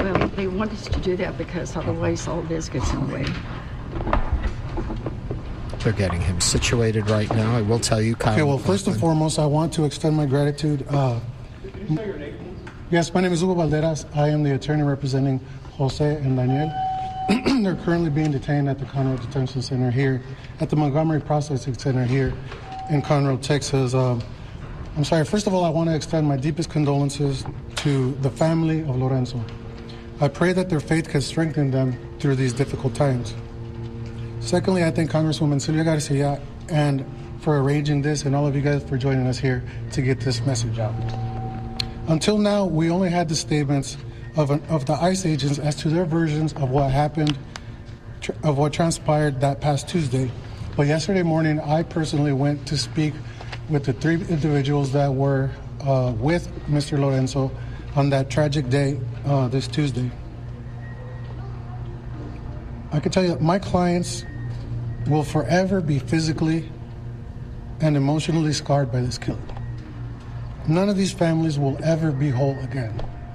Well, they want us to do that because otherwise all this gets in the way. They're getting him situated right now. I will tell you, Kyle. Okay, well, first and foremost, I want to extend my gratitude. Can you say your name? Yes, my name is Hugo Valderas. I am the attorney representing Jose and Daniel. They're currently being detained at the Conroe Detention Center here, at the Montgomery Processing Center here in Conroe, Texas. I'm sorry. First of all, I want to extend my deepest condolences to the family of Lorenzo. I pray that their faith can strengthen them through these difficult times. Secondly, I thank Congresswoman Silvia Garcia and for arranging this and all of you guys for joining us here to get this message out. Until now, we only had the statements of the ICE agents as to their versions of what happened, of what transpired that past Tuesday. But yesterday morning, I personally went to speak with the 3 individuals that were with Mr. Lorenzo on that tragic day this Tuesday. I can tell you, my clients will forever be physically and emotionally scarred by this killing. None of these families will ever be whole again.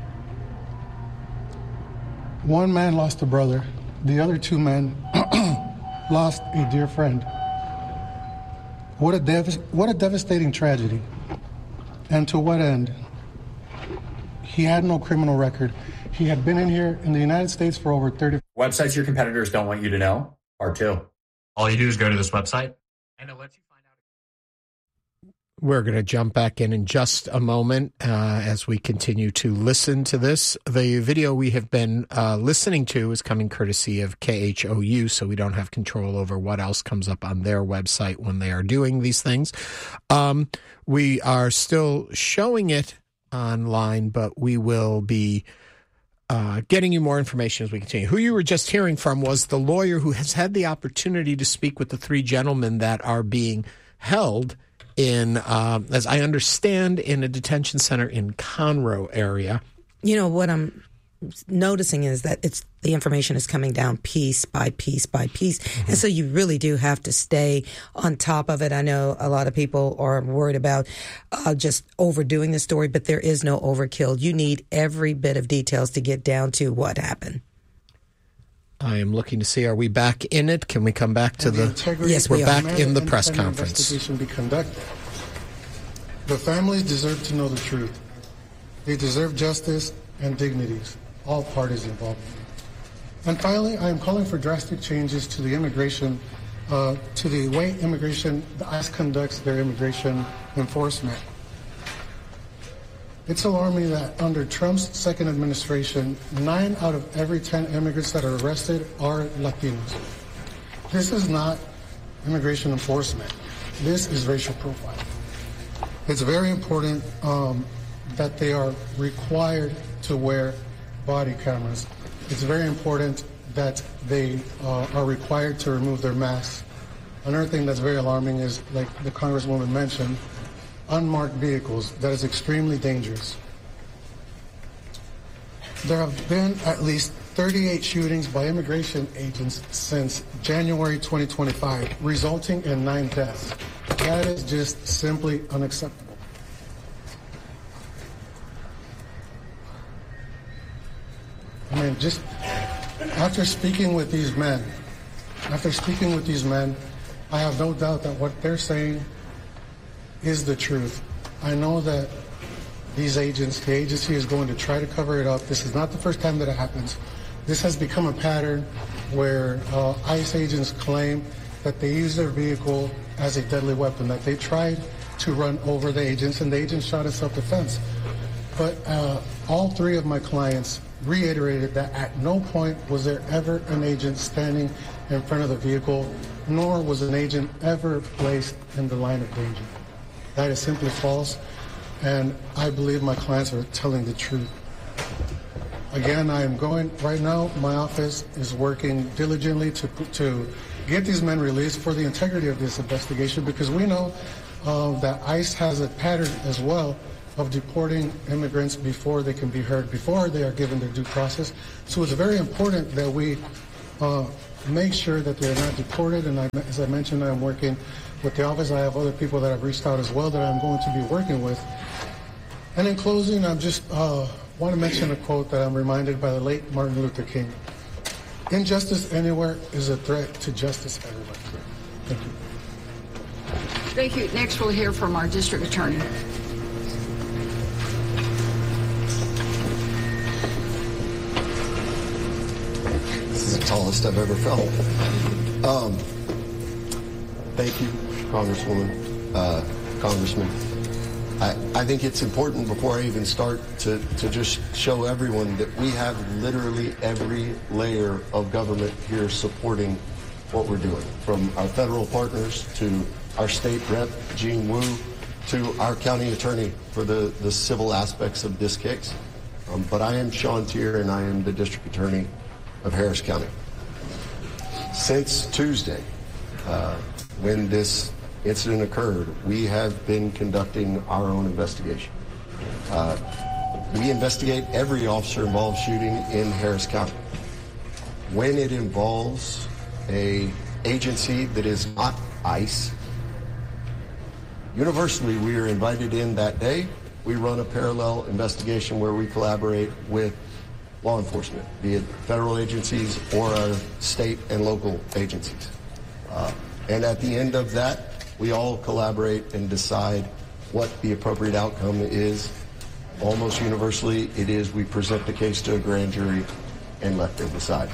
One man lost a brother. The other 2 men lost a dear friend. What a devastating tragedy. And to what end? He had no criminal record. He had been in here in the United States for over 30. Websites your competitors don't want you to know are 2. All you do is go to this website, and it lets you find out. We're going to jump back in just a moment as we continue to listen to this. The video we have been listening to is coming courtesy of KHOU, so we don't have control over what else comes up on their website when they are doing these things. We are still showing it online, but we will be getting you more information as we continue. Who you were just hearing from was the lawyer who has had the opportunity to speak with the 3 gentlemen that are being held in, as I understand, in a detention center in Conroe area. You know, what I'm noticing is that the information is coming down piece by piece by piece. Mm-hmm. And so you really do have to stay on top of it. I know a lot of people are worried about just overdoing the story, but there is no overkill. You need every bit of details to get down to what happened. I am looking to see, are we back in it? Can we come back to the... Yes, we're back in the press conference. Investigation be conducted. The families deserve to know the truth. They deserve justice and dignities. All parties involved. And finally, I am calling for drastic changes to the immigration, to the way the ICE conducts their immigration enforcement. It's alarming that under Trump's second administration, 9 out of every 10 immigrants that are arrested are Latinos. This is not immigration enforcement. This is racial profiling. It's very important that they are required to wear body cameras. It's very important that they are required to remove their masks. Another thing that's very alarming is, like the Congresswoman mentioned, unmarked vehicles. That is extremely dangerous. There have been at least 38 shootings by immigration agents since January 2025, resulting in 9 deaths. That is just simply unacceptable. I mean, just after speaking with these men, I have no doubt that what they're saying is the truth. I know that the agency is going to try to cover it up. This is not the first time that it happens. This has become a pattern where ICE agents claim that they use their vehicle as a deadly weapon, that they tried to run over the agents and the agents shot in self-defense. But all 3 of my clients reiterated that at no point was there ever an agent standing in front of the vehicle, nor was an agent ever placed in the line of danger. That is simply false, and I believe my clients are telling the truth. Again, right now, my office is working diligently to get these men released for the integrity of this investigation, because we know that ICE has a pattern as well of deporting immigrants before they can be heard, before they are given their due process. So it's very important that we make sure that they're not deported. And as I mentioned, I'm working with the office. I have other people that have reached out as well that I'm going to be working with And in closing, I just want to mention a quote that I'm reminded by the late Martin Luther King. Injustice anywhere is a threat to justice everywhere. Thank you. Thank you. Next, we'll hear from our district attorney. This is the tallest I've ever felt. Thank you, Congresswoman, Congressman. I think it's important before I even start to just show everyone that we have literally every layer of government here supporting what we're doing, from our federal partners to our state rep, Jean Wu, to our county attorney for the civil aspects of this case. But I am Sean Tier, and I am the district attorney of Harris County. Since Tuesday, when this incident occurred, we have been conducting our own investigation. We investigate every officer-involved shooting in Harris County. When it involves an agency that is not ICE, universally we are invited in that day. We run a parallel investigation where we collaborate with law enforcement, be it federal agencies or our state and local agencies. And at the end of that, we all collaborate and decide what the appropriate outcome is. Almost universally, it is we present the case to a grand jury and let them decide.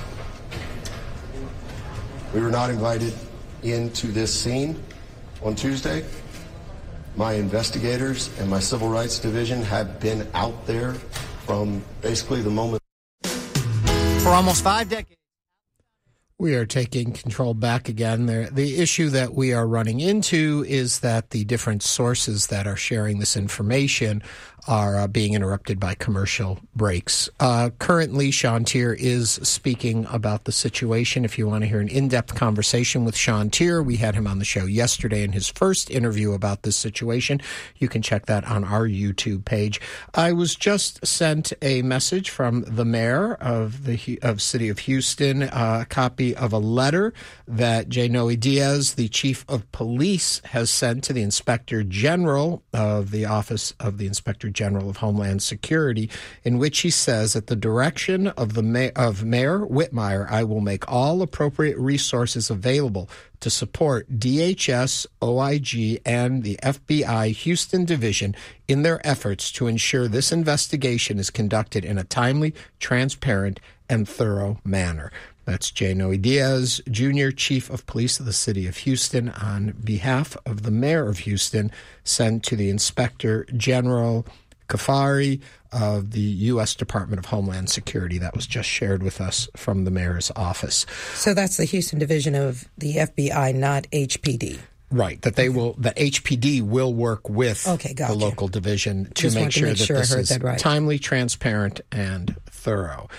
We were not invited into this scene on Tuesday. My investigators and my Civil Rights Division have been out there from basically the moment. For almost 5 decades. We are taking control back again. The issue that we are running into is that the different sources that are sharing this information are being interrupted by commercial breaks. Currently, Sean Tier is speaking about the situation. If you want to hear an in-depth conversation with Sean Tier, we had him on the show yesterday in his first interview about this situation. You can check that on our YouTube page. I was just sent a message from the mayor of the City of Houston, a copy of a letter that J. Noe Diaz, the chief of police, has sent to the Inspector General of the Office of the Inspector General of Homeland Security, in which he says, at the direction of Mayor Whitmire, I will make all appropriate resources available to support DHS, OIG, and the FBI Houston Division in their efforts to ensure this investigation is conducted in a timely, transparent, and thorough manner. That's J. Noe Diaz, Jr., Chief of Police of the City of Houston, on behalf of the Mayor of Houston, sent to the Inspector General Kafari of the U.S. Department of Homeland Security. That was just shared with us from the mayor's office. So that's the Houston Division of the FBI, not HPD. Right, that HPD will work with the local division to make sure that this is timely, transparent, and thorough.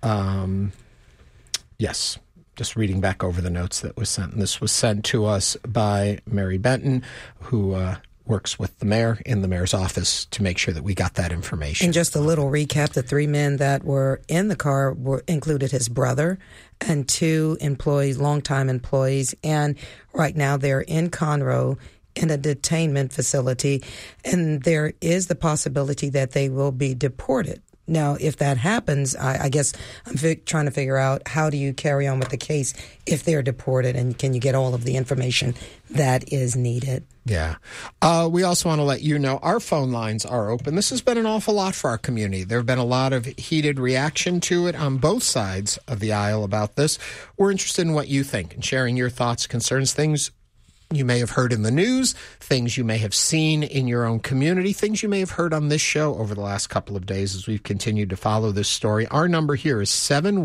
Yes, just reading back over the notes that was sent. And this was sent to us by Mary Benton, who works with the mayor in the mayor's office to make sure that we got that information. And just a little recap, the 3 men that were in the car included his brother and 2 employees, longtime employees. And right now they're in Conroe in a detainment facility. And there is the possibility that they will be deported. Now, if that happens, I guess I'm trying to figure out how do you carry on with the case if they're deported, and can you get all of the information that is needed? Yeah. We also want to let you know our phone lines are open. This has been an awful lot for our community. There have been a lot of heated reaction to it on both sides of the aisle about this. We're interested in what you think and sharing your thoughts, concerns, things you may have heard in the news, things you may have seen in your own community, things you may have heard on this show over the last couple of days as we've continued to follow this story. Our number here is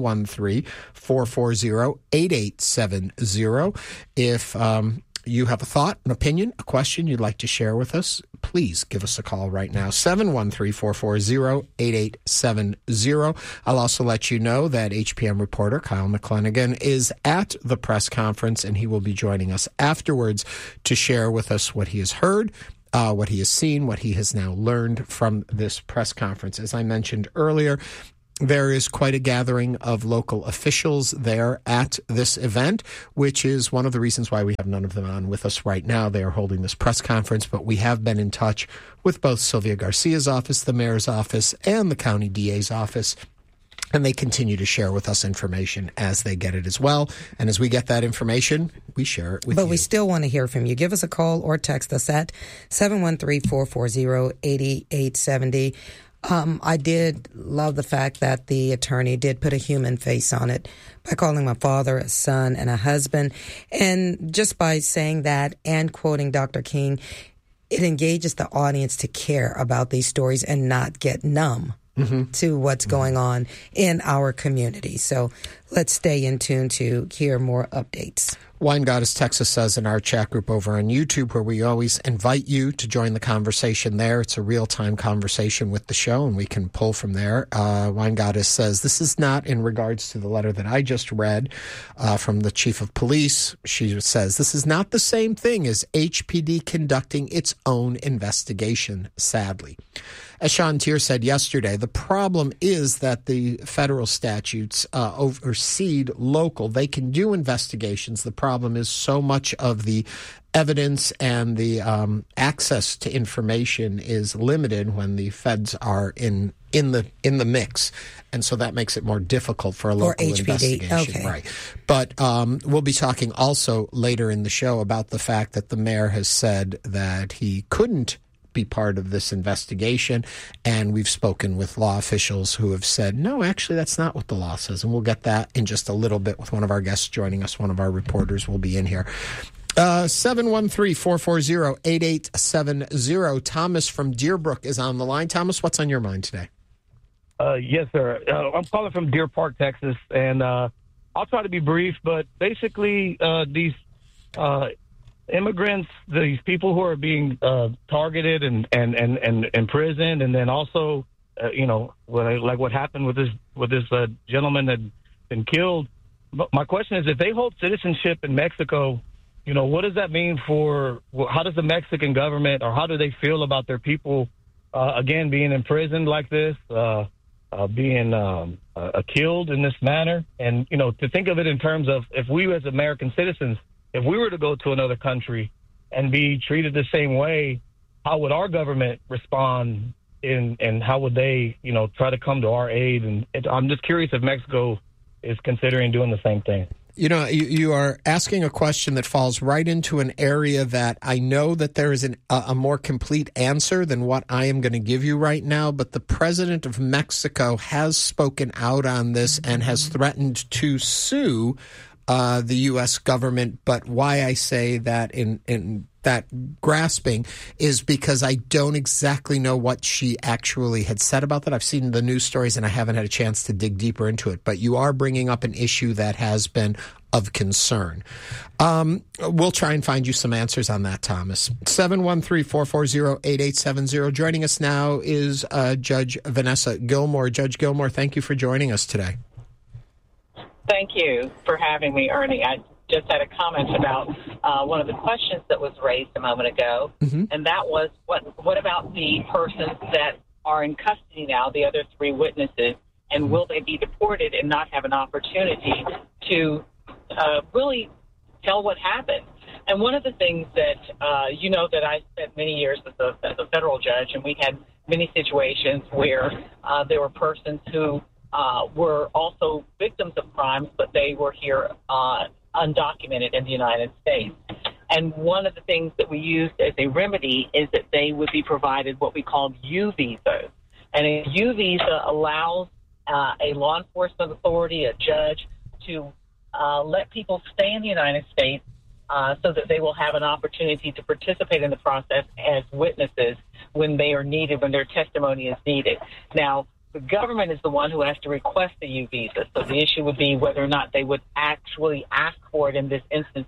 713-440-8870. If you have a thought, an opinion, a question you'd like to share with us, please give us a call right now, 713-440-8870. I'll also let you know that HPM reporter Kyle McClanagan is at the press conference, and he will be joining us afterwards to share with us what he has heard, what he has seen, what he has now learned from this press conference. As I mentioned earlier, There is quite a gathering of local officials there at this event, which is one of the reasons why we have none of them on with us right now. They are holding this press conference, but we have been in touch with both Sylvia Garcia's office, the mayor's office, and the county DA's office. And they continue to share with us information as they get it as well. And as we get that information, we share it with you. But we still want to hear from you. Give us a call or text us at 713-440-8870. I did love the fact that the attorney did put a human face on it by calling my father a son and a husband. And just by saying that and quoting Dr. King, it engages the audience to care about these stories and not get numb to what's going on in our community. So let's stay in tune to hear more updates. Wine Goddess Texas says in our chat group over on YouTube, where we always invite you to join the conversation there. It's a real-time conversation with the show, and we can pull from there. Wine Goddess says, this is not in regards to the letter that I just read from the chief of police. She says, this is not the same thing as HPD conducting its own investigation, sadly. As Sean Tier said yesterday, the problem is that the federal statutes oversee local. They can do investigations. The problem is so much of the evidence and the access to information is limited when the feds are in the mix, and so that makes it more difficult for a local investigation. Okay. Right. But we'll be talking also later in the show about the fact that the mayor has said that he couldn't be part of this investigation, and we've spoken with law officials who have said, no, actually, that's not what the law says, and we'll get that in just a little bit with one of our guests joining us. One of our reporters will be in here. 713-440-8870. Thomas from Deerbrook is on the line. Thomas, what's on your mind today? Yes, sir. I'm calling from Deer Park, Texas, and I'll try to be brief, but basically these immigrants, these people who are being targeted and imprisoned, and then also, what happened with this gentleman that had been killed. My question is, if they hold citizenship in Mexico, what does that mean for? How does the Mexican government, or how do they feel about their people again being imprisoned like this, being killed in this manner? And to think of it in terms of, if we as American citizens, if we were to go to another country and be treated the same way, how would our government respond, and how would they, try to come to our aid? And I'm just curious if Mexico is considering doing the same thing. You are asking a question that falls right into an area that I know that there is a more complete answer than what I am going to give you right now, but the president of Mexico has spoken out on this and has threatened to sue the U.S. government. But why I say that in that grasping is because I don't exactly know what she actually had said about that. I've seen the news stories and I haven't had a chance to dig deeper into it. But you are bringing up an issue that has been of concern. We'll try and find you some answers on that, Thomas. 713-440-8870. Joining us now is Judge Vanessa Gilmore. Judge Gilmore, thank you for joining us today. Thank you for having me, Ernie. I just had a comment about one of the questions that was raised a moment ago, and that was, what about the persons that are in custody now, the other three witnesses, and will they be deported and not have an opportunity to really tell what happened? And one of the things that, that I spent many years as a federal judge, and we had many situations where there were persons who were also victims of crimes, but they were here undocumented in the United States. And one of the things that we used as a remedy is that they would be provided what we called U visas. And a U visa allows a law enforcement authority, a judge, to let people stay in the United States so that they will have an opportunity to participate in the process as witnesses when they are needed, when their testimony is needed. Now, the government is the one who has to request the U visa. So the issue would be whether or not they would actually ask for it in this instance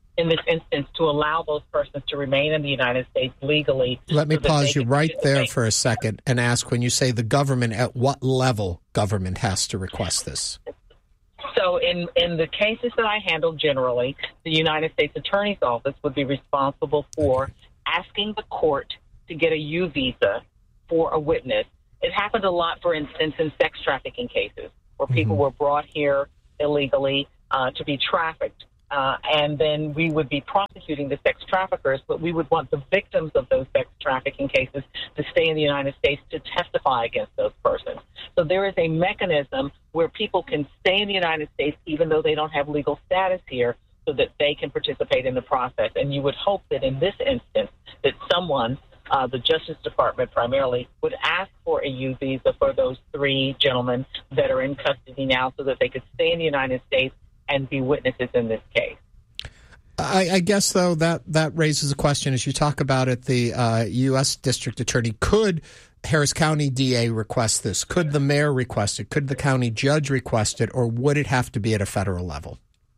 to allow those persons to remain in the United States legally. Let me pause you right there for a second and ask, when you say the government, at what level government has to request this? So in the cases that I handle generally, the United States Attorney's Office would be responsible for asking the court to get a U visa for a witness. It happened a lot, for instance, in sex trafficking cases where people were brought here illegally to be trafficked. And then we would be prosecuting the sex traffickers, but we would want the victims of those sex trafficking cases to stay in the United States to testify against those persons. So there is a mechanism where people can stay in the United States even though they don't have legal status here so that they can participate in the process. And you would hope that in this instance that someone, the Justice Department primarily, would ask for a U visa for those 3 gentlemen that are in custody now so that they could stay in the United States and be witnesses in this case. I guess, though, that raises a question. As you talk about it, the U.S. District Attorney, could Harris County DA request this? Could the mayor request it? Could the county judge request it? Or would it have to be at a federal level?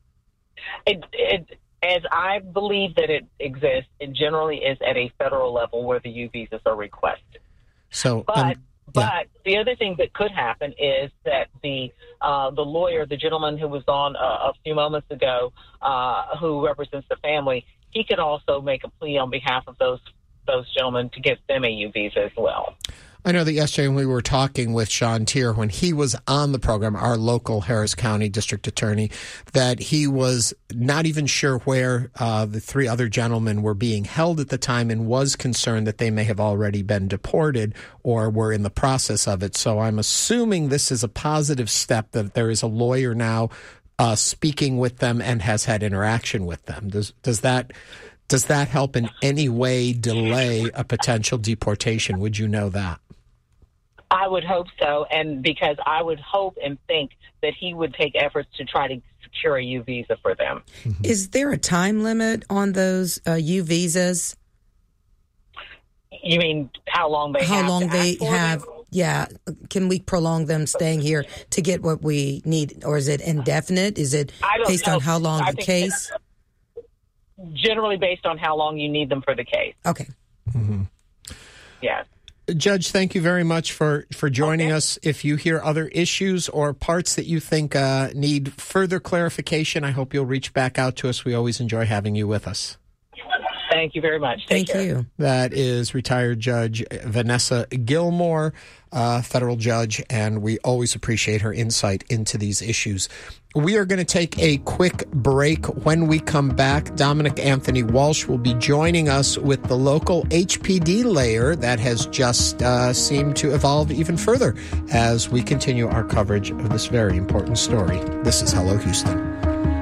As I believe that it exists, it generally is at a federal level where the U visas are requested. So, But the other thing that could happen is that the lawyer, the gentleman who was on a few moments ago, who represents the family, he could also make a plea on behalf of those gentlemen to get them a U visa as well. I know that yesterday when we were talking with Sean Tier, when he was on the program, our local Harris County District Attorney, that he was not even sure where the 3 other gentlemen were being held at the time and was concerned that they may have already been deported or were in the process of it. So I'm assuming this is a positive step, that there is a lawyer now speaking with them and has had interaction with them. Does that help in any way delay a potential deportation? Would you know that? I would hope so, and because I would hope and think that he would take efforts to try to secure a U visa for them. Is there a time limit on those U visas? You mean how long they have? How long they have? Them? Yeah. Can we prolong them staying here to get what we need, or is it indefinite? Is it based on how long the case? Generally based on how long you need them for the case. Okay. Yeah. Judge, thank you very much for joining us. If you hear other issues or parts that you think need further clarification, I hope you'll reach back out to us. We always enjoy having you with us. Thank you very much. Take care. You. That is retired Judge Vanessa Gilmore, federal judge, and we always appreciate her insight into these issues. We are going to take a quick break. When we come back, Dominic Anthony Walsh will be joining us with the local HPD layer that has just seemed to evolve even further as we continue our coverage of this very important story. This is Hello Houston.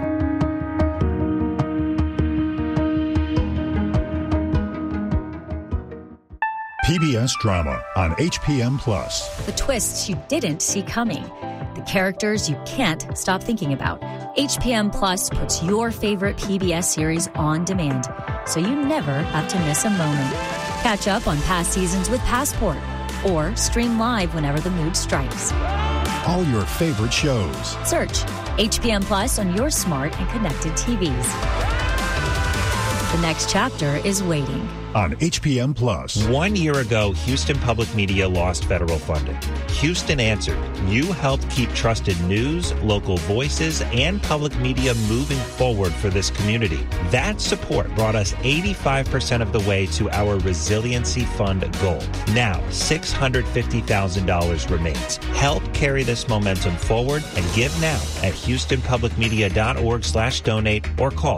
PBS drama on HPM Plus. The twists you didn't see coming. The characters you can't stop thinking about. HPM Plus puts your favorite PBS series on demand, so you never have to miss a moment. Catch up on past seasons with Passport, or stream live whenever the mood strikes. All your favorite shows. Search HPM Plus on your smart and connected TVs. The next chapter is waiting. On HPM Plus. 1 year ago, Houston Public Media lost federal funding. Houston answered. You helped keep trusted news, local voices, and public media moving forward for this community. That support brought us 85% of the way to our Resiliency Fund goal. Now, $650,000 remains. Help carry this momentum forward and give now at houstonpublicmedia.org/donate or call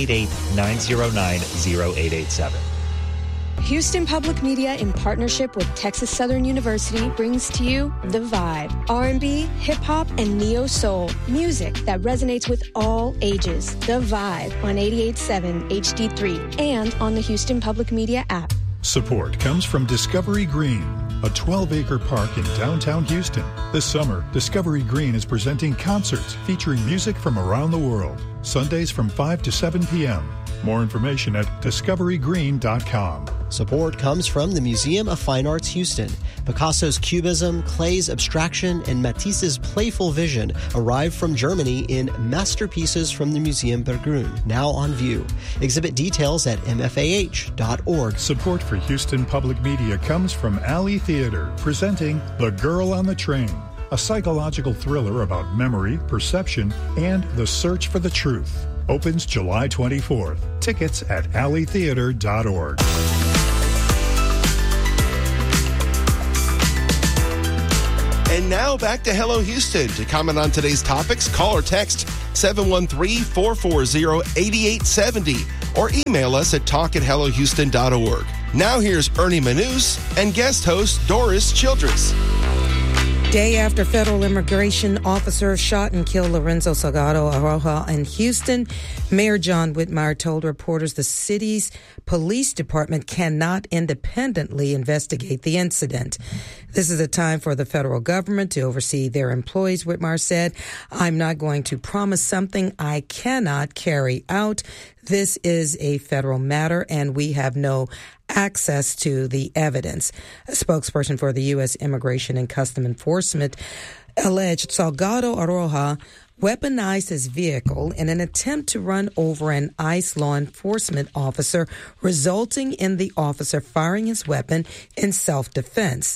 888-909-0887. Houston Public Media, in partnership with Texas Southern University, brings to you The Vibe, R&B, hip-hop, and neo-soul, music that resonates with all ages. The Vibe on 88.7 HD3 and on the Houston Public Media app. Support comes from Discovery Green, a 12-acre park in downtown Houston. This summer, Discovery Green is presenting concerts featuring music from around the world. Sundays from 5 to 7 p.m. More information at discoverygreen.com. Support comes from the Museum of Fine Arts Houston. Picasso's Cubism, Klay's Abstraction, and Matisse's Playful Vision arrived from Germany in Masterpieces from the Museum Berggruen, now on view. Exhibit details at mfah.org. Support for Houston Public Media comes from Alley Theater, presenting The Girl on the Train, a psychological thriller about memory, perception, and the search for the truth. Opens July 24th. Tickets at alleytheater.org. And now back to Hello Houston. To comment on today's topics, call or text 713-440-8870 or email us at talk@hellohouston.org. Now here's Ernie Manous and guest host Doris Childress. Day after federal immigration officer shot and killed Lorenzo Salgado Aroja in Houston, Mayor John Whitmire told reporters the city's police department cannot independently investigate the incident. This is a time for the federal government to oversee their employees, Whitmire said. I'm not going to promise something I cannot carry out. This is a federal matter, and we have no access to the evidence. A spokesperson for the U.S. Immigration and Customs Enforcement alleged Salgado Aroja weaponized his vehicle in an attempt to run over an ICE law enforcement officer, resulting in the officer firing his weapon in self-defense.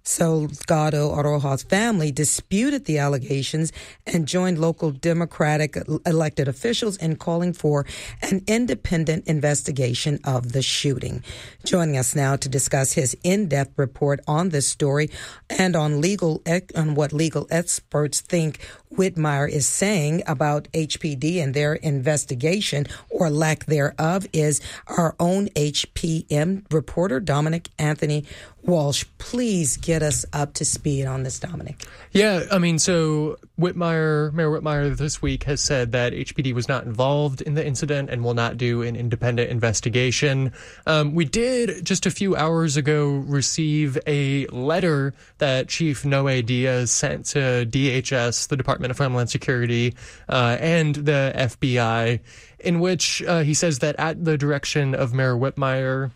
Salgado Aroja's family disputed the allegations and joined local Democratic elected officials in calling for an independent investigation of the shooting. Joining us now to discuss his in-depth report on this story and on what legal experts think Whitmire is saying about HPD and their investigation or lack thereof is our own HPM reporter, Dominic Anthony Walsh. Please get us up to speed on this, Dominic. Yeah, I mean, so Mayor Whitmire this week has said that HPD was not involved in the incident and will not do an independent investigation. We did just a few hours ago receive a letter that Chief Noe Diaz sent to DHS, the Department of Homeland Security, and the FBI, in which he says that at the direction of Mayor Whitmire,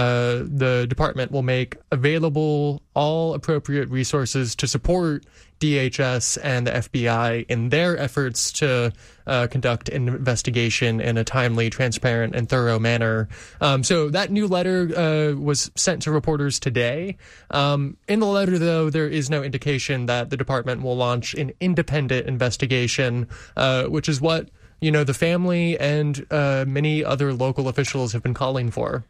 the department will make available all appropriate resources to support DHS and the FBI in their efforts to conduct an investigation in a timely, transparent, and thorough manner. So that new letter was sent to reporters today. In the letter, though, there is no indication that the department will launch an independent investigation, which is what the family and many other local officials have been calling for.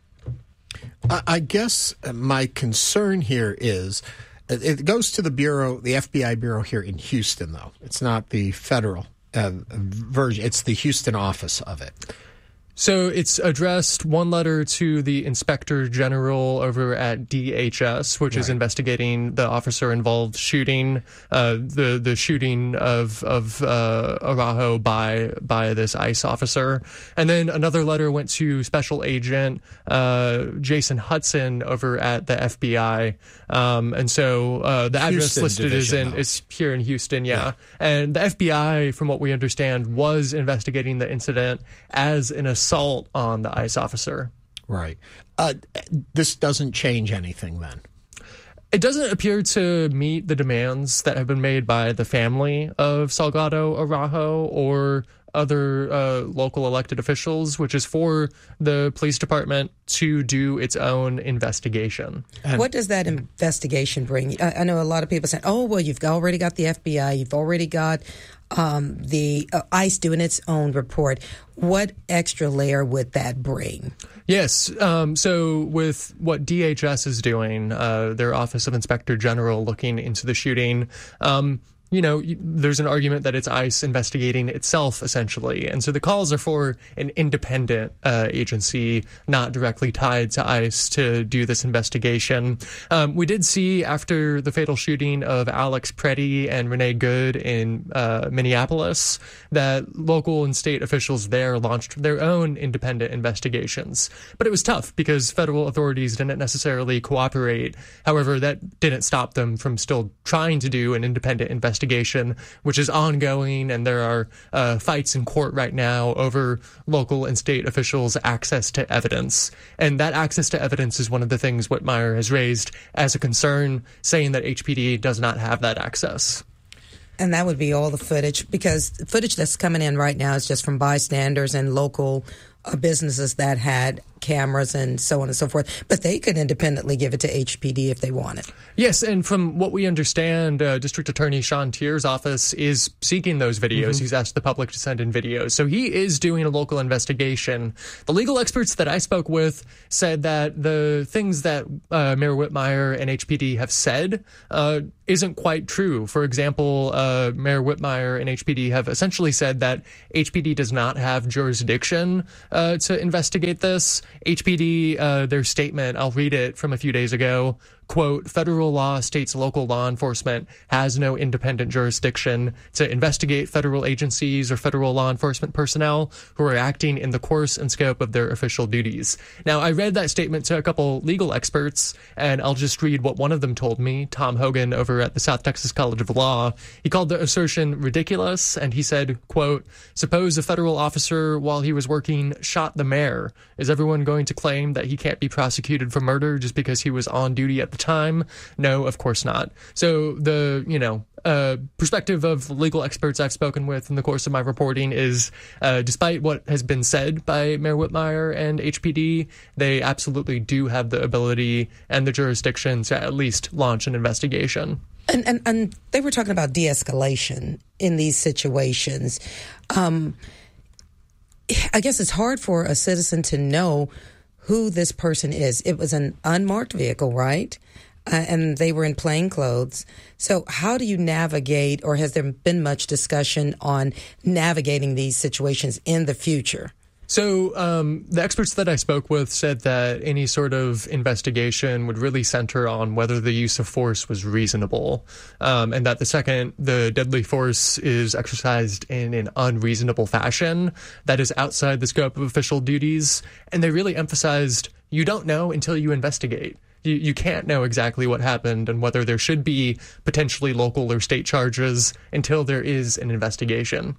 I guess my concern here is it goes to the bureau, the FBI bureau here in Houston, though. It's not the federal version. It's the Houston office of it. So it's addressed one letter to the Inspector General over at DHS, which is investigating the officer-involved shooting, the shooting of Araujo by this ICE officer. And then another letter went to Special Agent Jason Hudson over at the FBI. And so the address listed division, is here in Houston, yeah. And the FBI, from what we understand, was investigating the incident as an assault on the ICE officer. Right. This doesn't change anything then? It doesn't appear to meet the demands that have been made by the family of Salgado Araujo or other local elected officials, which is for the police department to do its own investigation. What does that investigation bring? I know a lot of people say, oh, well, you've already got the FBI, you've already got the ICE doing its own report. What extra layer would that bring? Yes. So with what DHS is doing, their Office of Inspector General looking into the shooting, there's an argument that it's ICE investigating itself, essentially. And so the calls are for an independent agency, not directly tied to ICE, to do this investigation. We did see after the fatal shooting of Alex Preddy and Renee Good in Minneapolis that local and state officials there launched their own independent investigations. But it was tough because federal authorities didn't necessarily cooperate. However, that didn't stop them from still trying to do an independent investigation, which is ongoing, and there are fights in court right now over local and state officials' access to evidence. And that access to evidence is one of the things Whitmire has raised as a concern, saying that HPD does not have that access. And that would be all the footage, because the footage that's coming in right now is just from bystanders and local businesses that had cameras and so on and so forth. But they could independently give it to HPD if they wanted. Yes, and from what we understand, District Attorney Sean Tier's office is seeking those videos. Mm-hmm. He's asked the public to send in videos. So he is doing a local investigation. The legal experts that I spoke with said that the things that Mayor Whitmire and HPD have said isn't quite true. For example, Mayor Whitmire and HPD have essentially said that HPD does not have jurisdiction to investigate this. HPD, their statement, I'll read it from a few days ago, quote, federal law states local law enforcement has no independent jurisdiction to investigate federal agencies or federal law enforcement personnel who are acting in the course and scope of their official duties. Now, I read that statement to a couple legal experts, and I'll just read what one of them told me, Tom Hogan over at the South Texas College of Law. He called the assertion ridiculous, and he said, quote, suppose a federal officer, while he was working, shot the mayor. Is everyone going to claim that he can't be prosecuted for murder just because he was on duty at the time? No, of course not. So the, perspective of legal experts I've spoken with in the course of my reporting is, despite what has been said by Mayor Whitmire and HPD, they absolutely do have the ability and the jurisdiction to at least launch an investigation. And they were talking about de-escalation in these situations. I guess it's hard for a citizen to know who this person is. It was an unmarked vehicle, right? And they were in plain clothes. So how do you navigate, or has there been much discussion on navigating these situations in the future? So the experts that I spoke with said that any sort of investigation would really center on whether the use of force was reasonable, and that the second the deadly force is exercised in an unreasonable fashion, that is outside the scope of official duties. And they really emphasized you don't know until you investigate. You can't know exactly what happened and whether there should be potentially local or state charges until there is an investigation.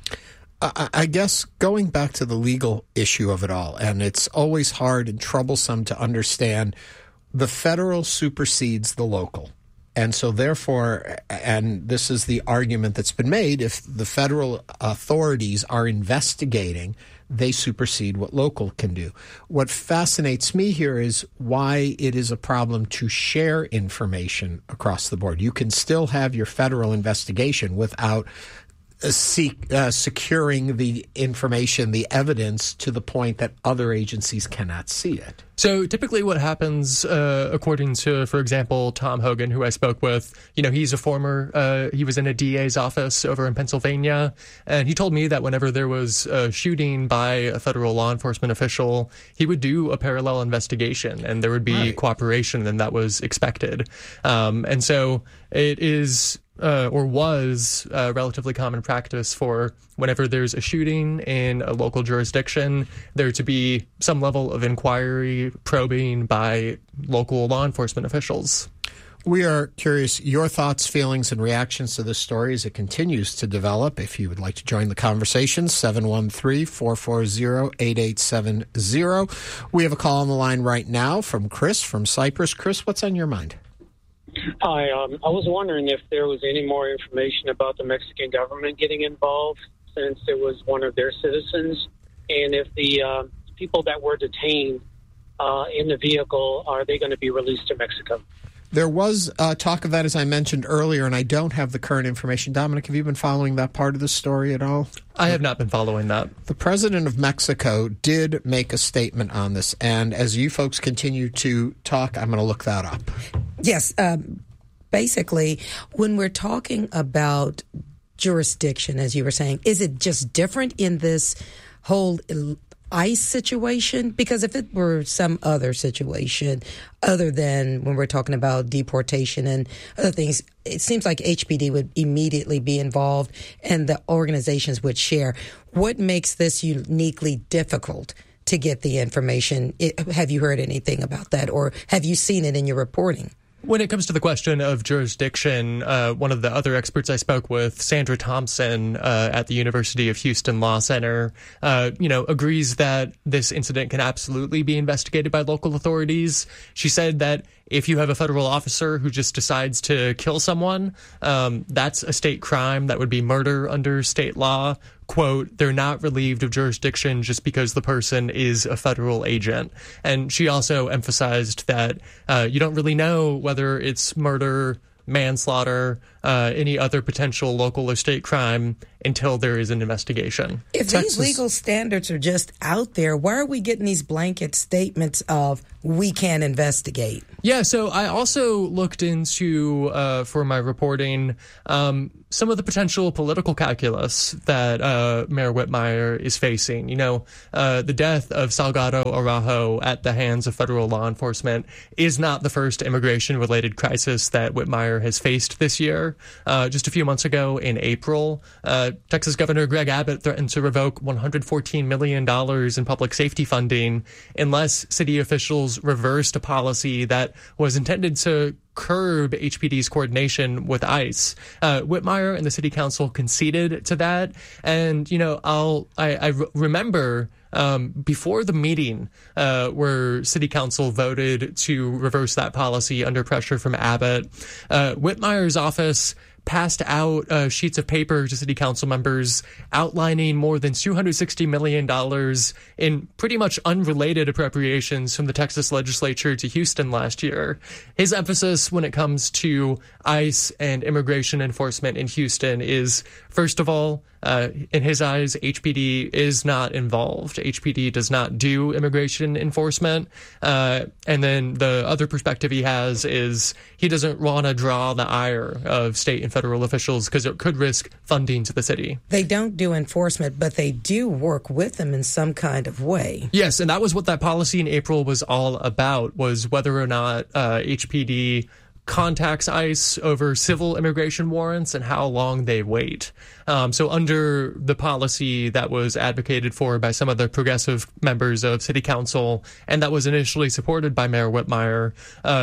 I guess going back to the legal issue of it all, and it's always hard and troublesome to understand, the federal supersedes the local. And so therefore, and this is the argument that's been made, if the federal authorities are investigating, they supersede what local can do. What fascinates me here is why it is a problem to share information across the board. You can still have your federal investigation without securing the information, the evidence, to the point that other agencies cannot see it. So typically what happens, according to, for example, Tom Hogan, who I spoke with, he's a former, he was in a DA's office over in Pennsylvania, and he told me that whenever there was a shooting by a federal law enforcement official, he would do a parallel investigation, and there would be cooperation, and that was expected. And so it is... or was relatively common practice for whenever there's a shooting in a local jurisdiction, there to be some level of inquiry, probing by local law enforcement officials. We are curious your thoughts, feelings, and reactions to this story as it continues to develop. If you would like to join the conversation, 713-440-8870. We have a call on the line right now from Chris from Cyprus. Chris, what's on your mind? Hi, I was wondering if there was any more information about the Mexican government getting involved, since it was one of their citizens, and if the people that were detained in the vehicle, are they going to be released to Mexico? There was talk of that, as I mentioned earlier, and I don't have the current information. Dominic, have you been following that part of the story at all? I have not been following that. The president of Mexico did make a statement on this, and as you folks continue to talk, I'm going to look that up. Yes. Basically, when we're talking about jurisdiction, as you were saying, is it just different in this whole ICE situation? Because if it were some other situation other than when we're talking about deportation and other things, it seems like HPD would immediately be involved and the organizations would share. What makes this uniquely difficult to get the information? Have you heard anything about that, or have you seen it in your reporting? When it comes to the question of jurisdiction, one of the other experts I spoke with, Sandra Thompson at the University of Houston Law Center, agrees that this incident can absolutely be investigated by local authorities. She said that if you have a federal officer who just decides to kill someone, that's a state crime. That would be murder under state law. Quote, they're not relieved of jurisdiction just because the person is a federal agent. And she also emphasized that you don't really know whether it's murder, manslaughter, any other potential local or state crime until there is an investigation. If these legal standards are just out there, why are we getting these blanket statements of we can't investigate? Yeah, so I also looked into, for my reporting, some of the potential political calculus that Mayor Whitmire is facing. You know, the death of Salgado Araujo at the hands of federal law enforcement is not the first immigration-related crisis that Whitmire has faced this year. Just a few months ago in April, Texas Governor Greg Abbott threatened to revoke $114 million in public safety funding unless city officials reversed a policy that was intended to curb HPD's coordination with ICE. Whitmire and the city council conceded to that. And, you know, I remember before the meeting where city council voted to reverse that policy under pressure from Abbott, Whitmire's office passed out sheets of paper to city council members outlining more than $260 million in pretty much unrelated appropriations from the Texas legislature to Houston last year. His emphasis when it comes to ICE and immigration enforcement in Houston is, first of all, in his eyes, HPD is not involved. HPD does not do immigration enforcement. And then the other perspective he has is he doesn't want to draw the ire of state and federal officials because it could risk funding to the city. They don't do enforcement, but they do work with them in some kind of way. Yes, and that was what that policy in April was all about, was whether or not HPD contacts ICE over civil immigration warrants and how long they wait. So under the policy that was advocated for by some of the progressive members of city council, and that was initially supported by Mayor Whitmire,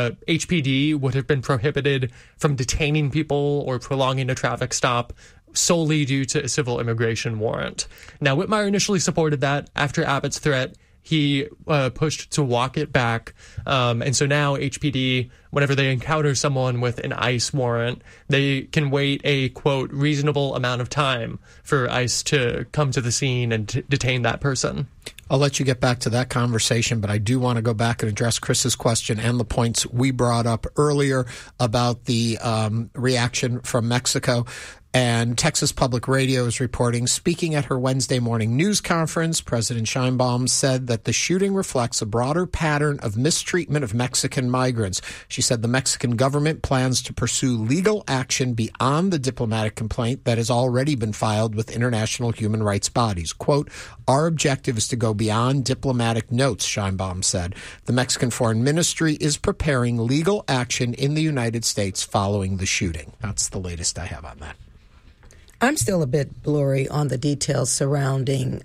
HPD would have been prohibited from detaining people or prolonging a traffic stop solely due to a civil immigration warrant. Now, Whitmire initially supported that. After Abbott's threat, he pushed to walk it back. And so now HPD, whenever they encounter someone with an ICE warrant, they can wait a, quote, reasonable amount of time for ICE to come to the scene and detain that person. I'll let you get back to that conversation, but I do want to go back and address Chris's question and the points we brought up earlier about the reaction from Mexico. And Texas Public Radio is reporting, speaking at her Wednesday morning news conference, President Sheinbaum said that the shooting reflects a broader pattern of mistreatment of Mexican migrants. She said the Mexican government plans to pursue legal action beyond the diplomatic complaint that has already been filed with international human rights bodies. Quote, our objective is to go beyond diplomatic notes, Sheinbaum said. The Mexican Foreign Ministry is preparing legal action in the United States following the shooting. That's the latest I have on that. I'm still a bit blurry on the details surrounding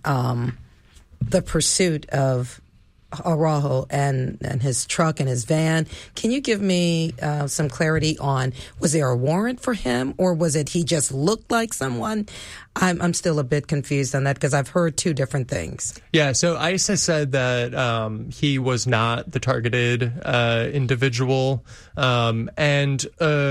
the pursuit of Araujo and his truck and his van. Can you give me some clarity on, was there a warrant for him, or was it he just looked like someone? I'm still a bit confused on that because I've heard two different things. Yeah, so ICE has said that he was not the targeted individual, and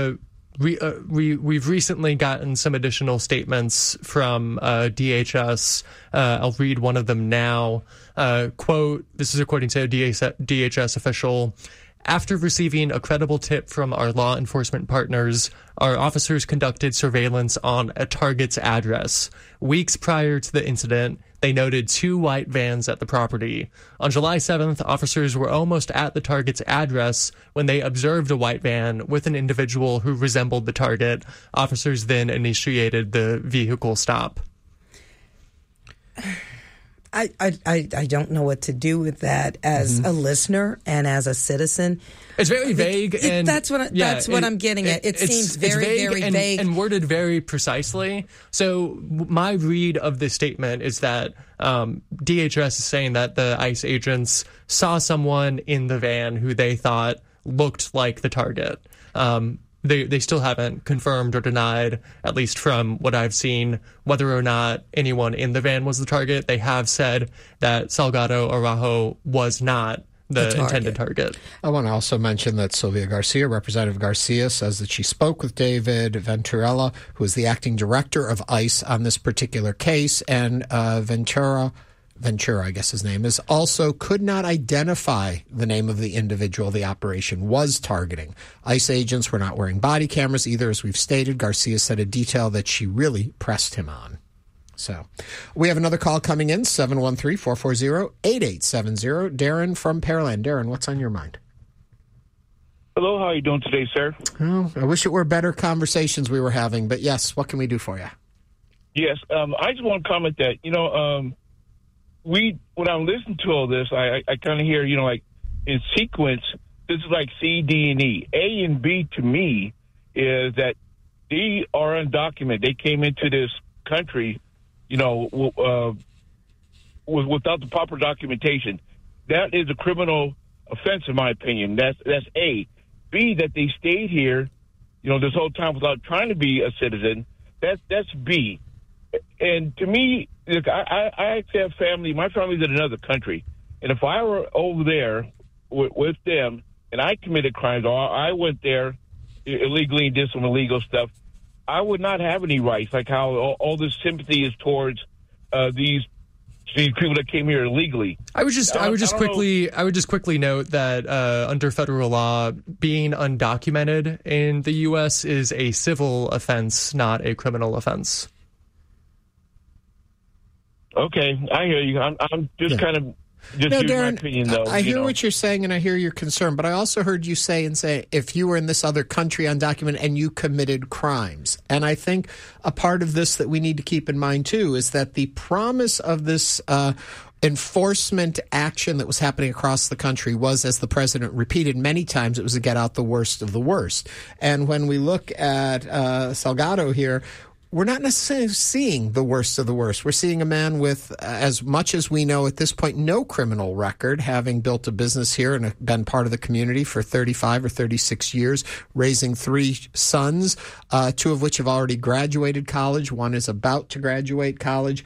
we've recently gotten some additional statements from DHS. I'll read one of them now. Quote, this is according to a DHS official. After receiving a credible tip from our law enforcement partners, our officers conducted surveillance on a target's address. Weeks prior to the incident, they noted 2 white vans at the property. On July 7th, officers were almost at the target's address when they observed a white van with an individual who resembled the target. Officers then initiated the vehicle stop. I don't know what to do with that as a listener and as a citizen. It's very vague, and that's what I'm getting at. It seems very vague and worded very precisely. So my read of this statement is that DHS is saying that the ICE agents saw someone in the van who they thought looked like the target. They still haven't confirmed or denied, at least from what I've seen, whether or not anyone in the van was the target. They have said that Salgado Araujo was not the intended target. I want to also mention that Sylvia Garcia, Representative Garcia, says that she spoke with David Venturella, who is the acting director of ICE on this particular case, and Ventura, I guess his name is, also could not identify the name of the individual the operation was targeting. ICE agents were not wearing body cameras either, as we've stated. Garcia said a detail that she really pressed him on. So we have another call coming in, 713-440-8870. Darren from Pearland. Darren, what's on your mind? Hello, how are you doing today, sir? Oh, I wish it were better conversations we were having, but yes, what can we do for you? Yes, I just want to comment that, when I'm listening to all this, I kind of hear, like in sequence, this is like C, D, and E. A and B to me is that they are undocumented. They came into this country, without the proper documentation. That is a criminal offense, in my opinion. That's A. B, that they stayed here, this whole time without trying to be a citizen. That's B. And to me, look, I actually have family. My family's in another country. And if I were over there with them and I committed crimes, or I went there illegally and did some illegal stuff, I would not have any rights, like how all this sympathy is towards these people that came here illegally. I would just quickly note that under federal law, being undocumented in the U.S. is a civil offense, not a criminal offense. Okay, I hear you. I'm just kind of using Darren, my opinion, though. I hear what you're saying, and I hear your concern, but I also heard you say, if you were in this other country undocumented and you committed crimes. And I think a part of this that we need to keep in mind, too, is that the promise of this enforcement action that was happening across the country was, as the president repeated many times, it was to get out the worst of the worst. And when we look at Salgado here, we're not necessarily seeing the worst of the worst. We're seeing a man with, as much as we know at this point, no criminal record, having built a business here and been part of the community for 35 or 36 years, raising 3 sons, 2 of which have already graduated college. 1 is about to graduate college.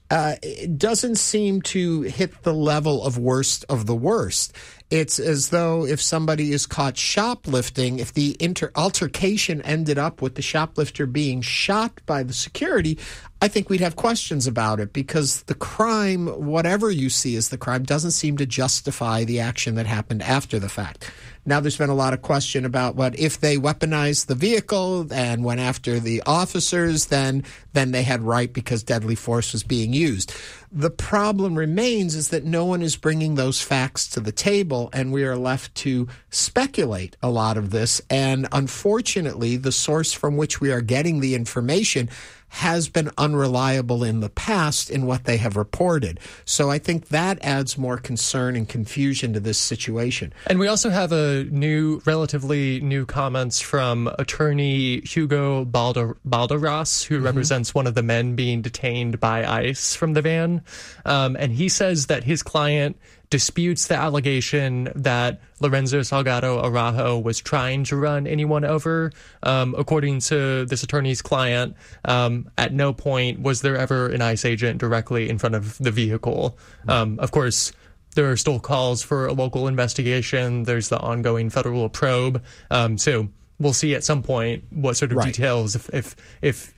It doesn't seem to hit the level of worst of the worst. It's as though if somebody is caught shoplifting, if the altercation ended up with the shoplifter being shot by the security, I think we'd have questions about it, because the crime, whatever you see as the crime, doesn't seem to justify the action that happened after the fact. Now, there's been a lot of question about what if they weaponized the vehicle and went after the officers, then they had right because deadly force was being used. The problem remains is that no one is bringing those facts to the table, and we are left to speculate a lot of this. And unfortunately, the source from which we are getting the information has been unreliable in the past in what they have reported. So I think that adds more concern and confusion to this situation. And we also have relatively new comments from attorney Hugo Balderas, who represents one of the men being detained by ICE from the van. And he says that his client disputes the allegation that Lorenzo Salgado Araujo was trying to run anyone over. According to this attorney's client, at no point was there ever an ICE agent directly in front of the vehicle. Of course, there are still calls for a local investigation. There's the ongoing federal probe. So we'll see at some point what sort of details, if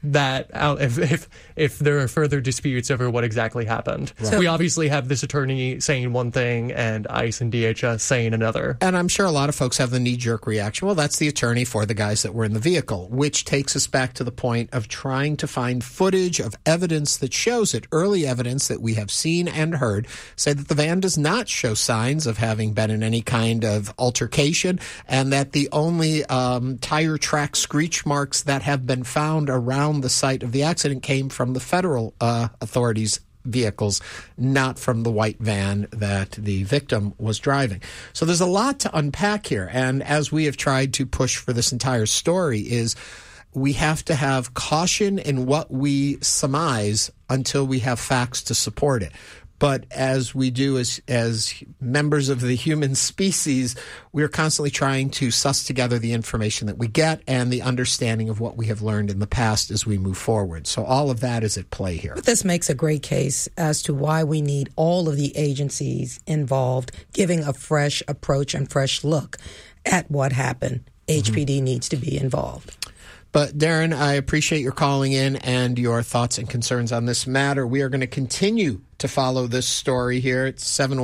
there are further disputes over what exactly happened. Right. We obviously have this attorney saying one thing and ICE and DHS saying another. And I'm sure a lot of folks have the knee-jerk reaction, well, that's the attorney for the guys that were in the vehicle, which takes us back to the point of trying to find footage of evidence that shows it, early evidence that we have seen and heard, say that the van does not show signs of having been in any kind of altercation, and that the only tire track screech marks that have been found around the site of the accident came from the federal authorities' vehicles, not from the white van that the victim was driving. So there's a lot to unpack here. And as we have tried to push for this entire story is we have to have caution in what we surmise until we have facts to support it. But as we do as members of the human species, we're constantly trying to suss together the information that we get and the understanding of what we have learned in the past as we move forward. So all of that is at play here. But this makes a great case as to why we need all of the agencies involved giving a fresh approach and fresh look at what happened. HPD needs to be involved. But Darren, I appreciate your calling in and your thoughts and concerns on this matter. We are going to continue to follow this story here at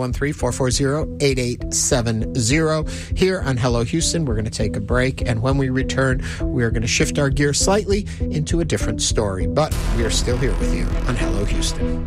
713-440-8870. Here on Hello Houston, we're going to take a break. And when we return, we are going to shift our gear slightly into a different story. But we are still here with you on Hello Houston.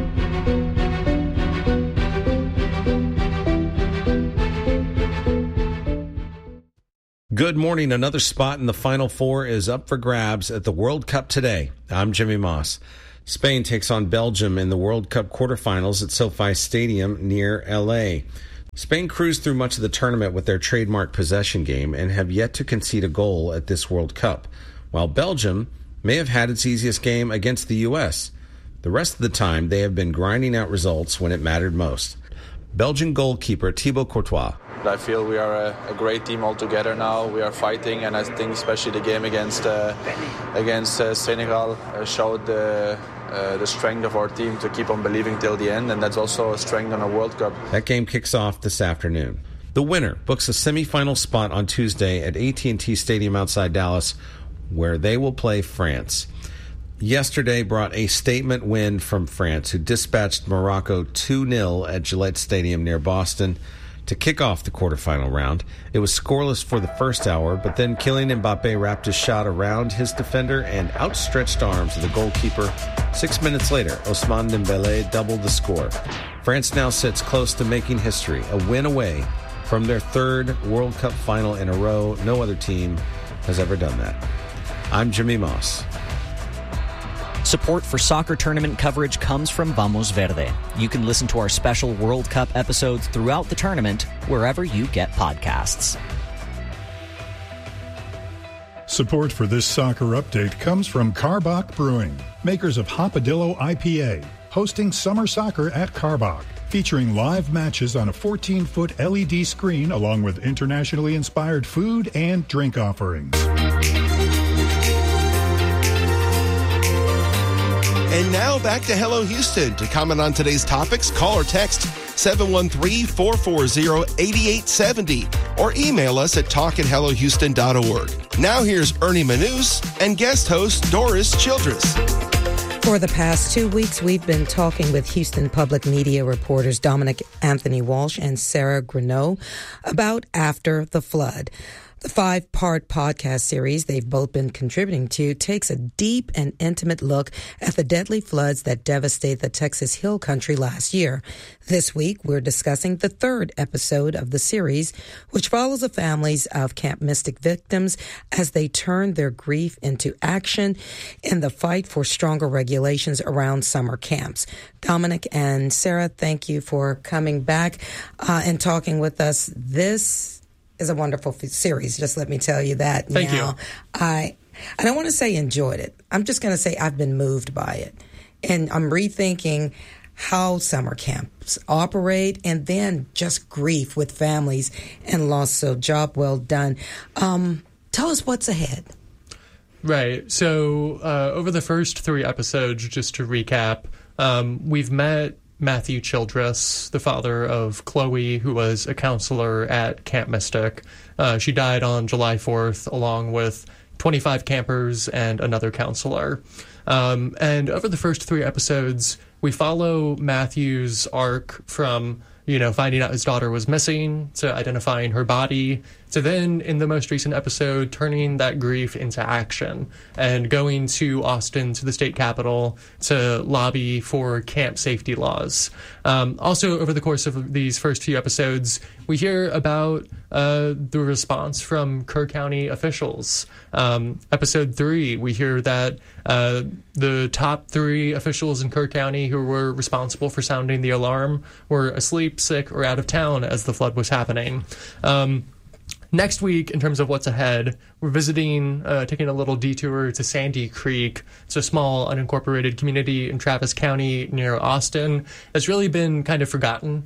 Good morning. Another spot in the Final Four is up for grabs at the World Cup today. I'm Jimmy Moss. Spain takes on Belgium in the World Cup quarterfinals at SoFi Stadium near L.A. Spain cruised through much of the tournament with their trademark possession game and have yet to concede a goal at this World Cup, while Belgium may have had its easiest game against the U.S. The rest of the time, they have been grinding out results when it mattered most. Belgian goalkeeper Thibaut Courtois. I feel we are a great team all together now. We are fighting, and I think especially the game against Senegal showed the strength of our team to keep on believing till the end, and that's also a strength on a World Cup. That game kicks off this afternoon. The winner books a semifinal spot on Tuesday at AT&T Stadium outside Dallas, where they will play France. Yesterday brought a statement win from France, who dispatched Morocco 2-0 at Gillette Stadium near Boston to kick off the quarterfinal round. It was scoreless for the first hour, but then Kylian Mbappe wrapped his shot around his defender and outstretched arms of the goalkeeper. 6 minutes later, Ousmane Dembélé doubled the score. France now sits close to making history, a win away from their third World Cup final in a row. No other team has ever done that. I'm Jimmy Moss. Support for soccer tournament coverage comes from Vamos Verde. You can listen to our special World Cup episodes throughout the tournament, wherever you get podcasts. Support for this soccer update comes from Karbach Brewing, makers of Hopadillo IPA, hosting summer soccer at Karbach, featuring live matches on a 14-foot LED screen along with internationally inspired food and drink offerings. And now back to Hello Houston. To comment on today's topics, call or text 713-440-8870 or email us at talk@hellohouston.org. Now here's Ernie Manous and guest host Doris Childress. For the past 2 weeks, we've been talking with Houston Public Media reporters Dominic Anthony Walsh and Sarah Greneau about After the Flood. The 5-part podcast series they've both been contributing to takes a deep and intimate look at the deadly floods that devastated the Texas Hill Country last year. This week, we're discussing the 3rd episode of the series, which follows the families of Camp Mystic victims as they turn their grief into action in the fight for stronger regulations around summer camps. Dominic and Sarah, thank you for coming back and talking with us. This is a wonderful series. Just let me tell you that. Thank you. I don't want to say enjoyed it. I'm just going to say I've been moved by it. And I'm rethinking how summer camps operate and then just grief with families and loss. So job well done. Tell us what's ahead. Right. So over the first 3 episodes, just to recap, we've met Matthew Childress, the father of Chloe, who was a counselor at Camp Mystic. She died on July 4th, along with 25 campers and another counselor. And over the first 3 episodes, we follow Matthew's arc from, finding out his daughter was missing, to identifying her body, to then, in the most recent episode, turning that grief into action and going to Austin, to the state capitol, to lobby for camp safety laws. Also, over the course of these first few episodes, we hear about the response from Kerr County officials. Episode 3, we hear that the top 3 officials in Kerr County who were responsible for sounding the alarm were asleep, sick, or out of town as the flood was happening. Next week, in terms of what's ahead, we're visiting, taking a little detour to Sandy Creek. It's a small unincorporated community in Travis County near Austin. It's really been kind of forgotten.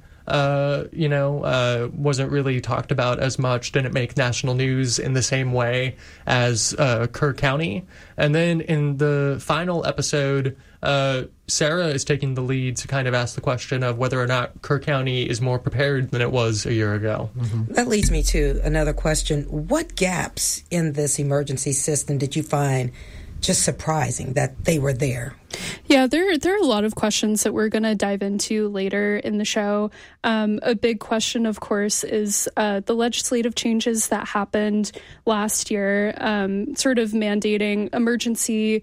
Wasn't really talked about as much, didn't make national news in the same way as Kerr County. And then in the final episode, Sarah is taking the lead to kind of ask the question of whether or not Kerr County is more prepared than it was a year ago. Mm-hmm. That leads me to another question. What gaps in this emergency system did you find just surprising that they were there? Yeah, there are a lot of questions that we're going to dive into later in the show. A big question, of course, is the legislative changes that happened last year, sort of mandating emergency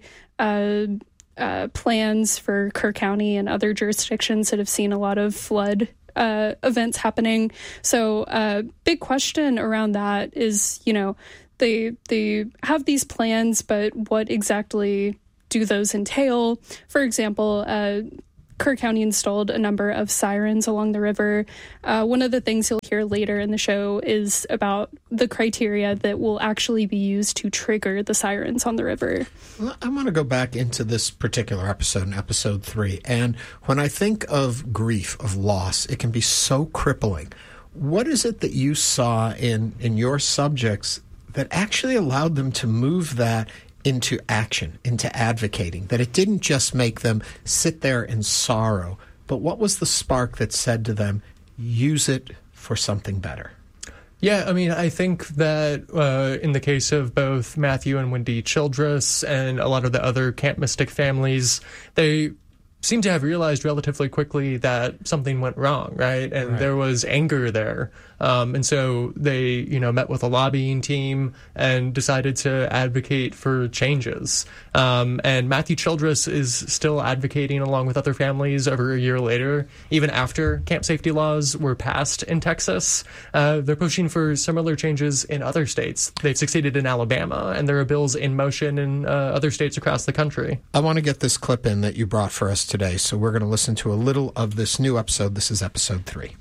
plans for Kerr County and other jurisdictions that have seen a lot of flood events happening. So big question around that is, they have these plans, but what exactly do those entail? For example, Kerr County installed a number of sirens along the river. One of the things you'll hear later in the show is about the criteria that will actually be used to trigger the sirens on the river. Well, I want to go back into this particular episode, in episode 3. And when I think of grief, of loss, it can be so crippling. What is it that you saw in your subjects that actually allowed them to move that into action, into advocating, that it didn't just make them sit there in sorrow, but what was the spark that said to them, use it for something better? Yeah, I mean, I think that in the case of both Matthew and Wendy Childress and a lot of the other Camp Mystic families, they seem to have realized relatively quickly that something went wrong, right? And there was anger there. And so they, met with a lobbying team and decided to advocate for changes. And Matthew Childress is still advocating along with other families over a year later, even after camp safety laws were passed in Texas. They're pushing for similar changes in other states. They've succeeded in Alabama, and there are bills in motion in other states across the country. I want to get this clip in that you brought for us today, so we're going to listen to a little of this new episode. This is episode 3.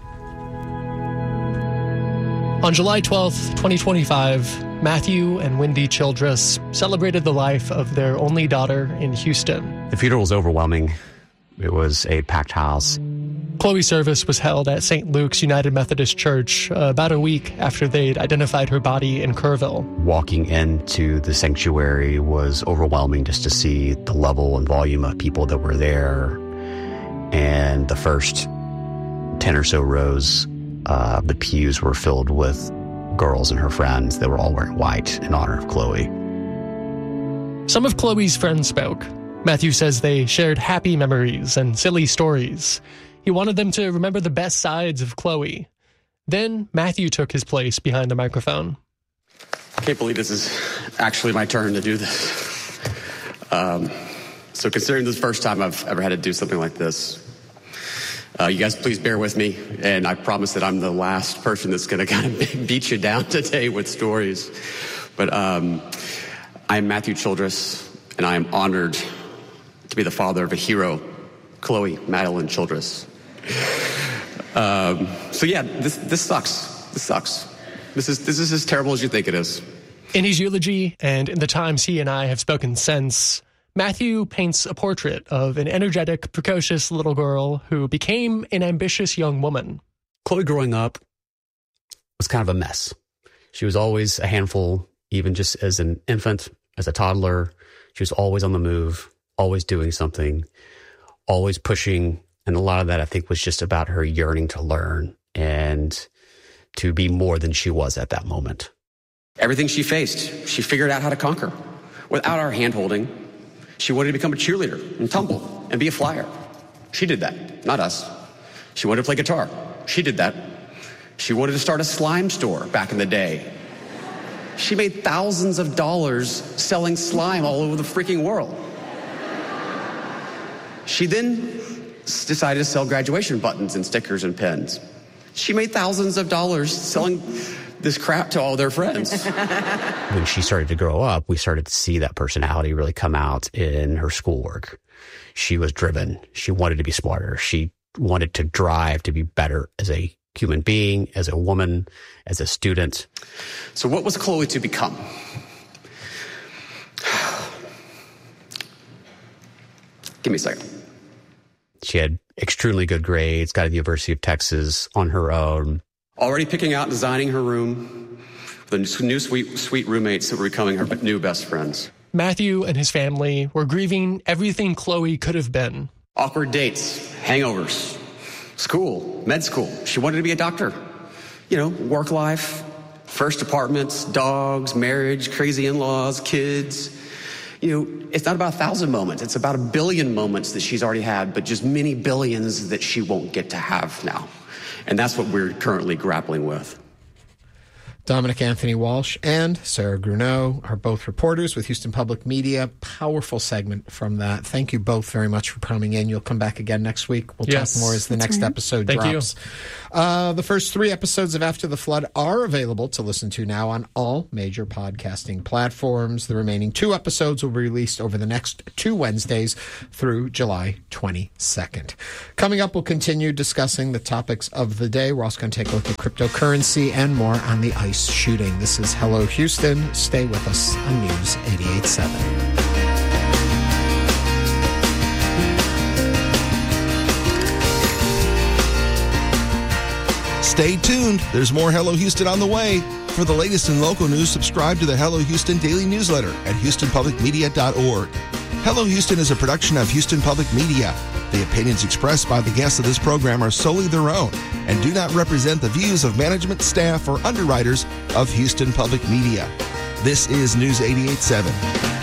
On July 12th, 2025, Matthew and Wendy Childress celebrated the life of their only daughter in Houston. The funeral was overwhelming. It was a packed house. Chloe's service was held at St. Luke's United Methodist Church about a week after they'd identified her body in Kerrville. Walking into the sanctuary was overwhelming just to see the level and volume of people that were there. And the first 10 or so rows, the pews were filled with girls and her friends that were all wearing white in honor of Chloe. Some of Chloe's friends spoke. Matthew says they shared happy memories and silly stories. He wanted them to remember the best sides of Chloe. Then Matthew took his place behind the microphone. I can't believe this is actually my turn to do this. So considering this is the first time I've ever had to do something like this, you guys please bear with me, and I promise that I'm the last person that's going to kind of beat you down today with stories. But I'm Matthew Childress, and I am honored to be the father of a hero, Chloe Madeline Childress. So yeah, this sucks. This sucks. This is as terrible as you think it is. In his eulogy, and in the times he and I have spoken since, Matthew paints a portrait of an energetic, precocious little girl who became an ambitious young woman. Chloe growing up was kind of a mess. She was always a handful, even just as an infant, as a toddler. She was always on the move, always doing something, always pushing. And a lot of that, I think, was just about her yearning to learn and to be more than she was at that moment. Everything she faced, she figured out how to conquer. Without our hand-holding, she wanted to become a cheerleader and tumble and be a flyer. She did that, not us. She wanted to play guitar. She did that. She wanted to start a slime store back in the day. She made thousands of dollars selling slime all over the freaking world. She then decided to sell graduation buttons and stickers and pens. She made thousands of dollars selling this crap to all their friends. When she started to grow up, we started to see that personality really come out in her schoolwork. She was driven. She wanted to be smarter. She wanted to drive to be better as a human being, as a woman, as a student. So what was Chloe to become? Give me a second. She had extremely good grades, got to the University of Texas on her own. Already picking out and designing her room for the new sweet roommates that were becoming her new best friends. Matthew and his family were grieving everything Chloe could have been. Awkward dates, hangovers, school, med school. She wanted to be a doctor. Work life, first apartments, dogs, marriage, crazy in-laws, kids. It's not about 1,000 moments. It's about 1 billion moments that she's already had, but just many billions that she won't get to have now. And that's what we're currently grappling with. Dominic Anthony Walsh and Sarah Grunow are both reporters with Houston Public Media. Powerful segment from that. Thank you both very much for coming in. You'll come back again next week. We'll talk more as the next episode drops. The first 3 episodes of After the Flood are available to listen to now on all major podcasting platforms. The remaining 2 episodes will be released over the next 2 Wednesdays through July 22nd. Coming up, we'll continue discussing the topics of the day. We're also going to take a look at cryptocurrency and more on the ICE shooting. This is Hello Houston. Stay with us on News 88.7. Stay tuned. There's more Hello Houston on the way. For the latest in local news, subscribe to the Hello Houston daily newsletter at HoustonPublicMedia.org. Hello Houston is a production of Houston Public Media. The opinions expressed by the guests of this program are solely their own and do not represent the views of management, staff, or underwriters of Houston Public Media. This is News 88.7.